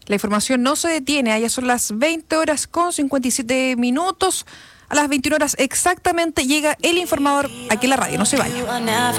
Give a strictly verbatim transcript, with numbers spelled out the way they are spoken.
La información no se detiene, allá son las veinte horas con cincuenta y siete minutos. A las veintiuna horas exactamente llega el informador aquí en la radio, no se vaya.